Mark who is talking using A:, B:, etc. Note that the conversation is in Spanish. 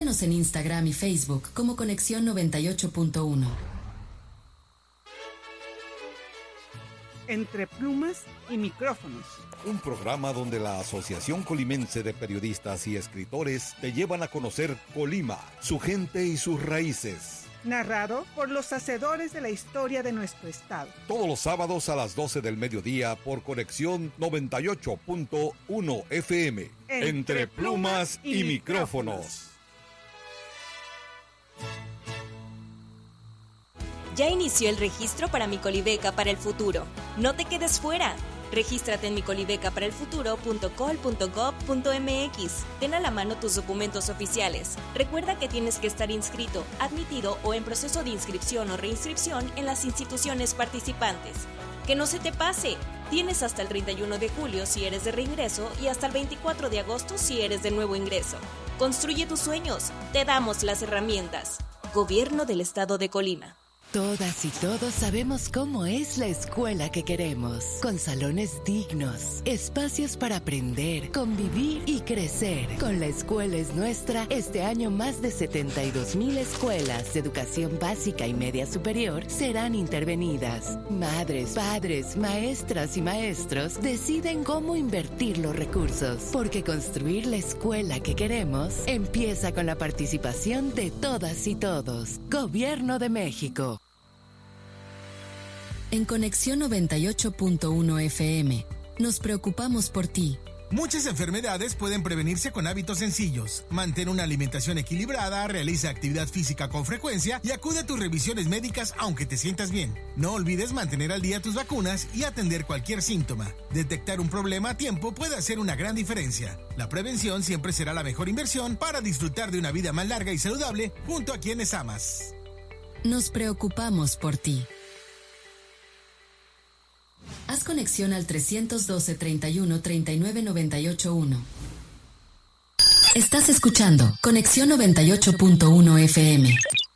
A: Síguenos en Instagram y Facebook como Conexión 98.1.
B: Entre plumas y micrófonos.
C: Un programa donde la Asociación Colimense de Periodistas y Escritores te llevan a conocer Colima, su gente y sus raíces.
B: Narrado por los hacedores de la historia de nuestro estado.
C: Todos los sábados a las 12 del mediodía por Conexión 98.1 FM. Entre plumas y micrófonos.
D: Ya inició el registro para Micolibeca para el futuro. No te quedes fuera. Regístrate en micolibecaparelfuturo.col.gov.mx. Ten a la mano tus documentos oficiales. Recuerda que tienes que estar inscrito, admitido o en proceso de inscripción o reinscripción en las instituciones participantes. Que no se te pase. Tienes hasta el 31 de julio si eres de reingreso y hasta el 24 de agosto si eres de nuevo ingreso. Construye tus sueños. Te damos las herramientas. Gobierno del Estado de Colima.
E: Todas y todos sabemos cómo es la escuela que queremos, con salones dignos, espacios para aprender, convivir y crecer. Con La Escuela es Nuestra, este año más de 72,000 escuelas de educación básica y media superior serán intervenidas. Madres, padres, maestras y maestros deciden cómo invertir los recursos, porque construir la escuela que queremos empieza con la participación de todas y todos. Gobierno de México.
A: En Conexión 98.1 FM, nos preocupamos por ti.
F: Muchas enfermedades pueden prevenirse con hábitos sencillos. Mantén una alimentación equilibrada, realiza actividad física con frecuencia y acude a tus revisiones médicas aunque te sientas bien. No olvides mantener al día tus vacunas y atender cualquier síntoma. Detectar un problema a tiempo puede hacer una gran diferencia. La prevención siempre será la mejor inversión para disfrutar de una vida más larga y saludable junto a quienes amas.
A: Nos preocupamos por ti. Haz conexión al 312-31-39-98-1. Estás escuchando Conexión 98.1 FM.